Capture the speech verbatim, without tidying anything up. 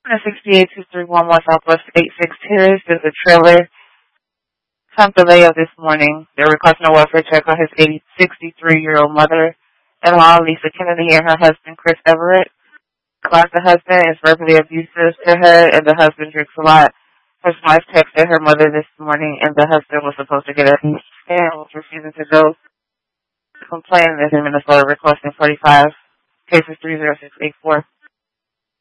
sixty-eight two three one one Southwest eight six Terrace. There's a trailer Santaleo this morning. They're requesting a welfare check on his sixty-three-year-old mother-in-law, Lisa Kennedy, and her husband, Chris Everett. Class the husband is verbally abusive to her, and the husband drinks a lot. His wife texted her mother this morning, and the husband was supposed to get a and was refusing to go. Complaining is in Minnesota requesting forty-five cases three zero six eight four.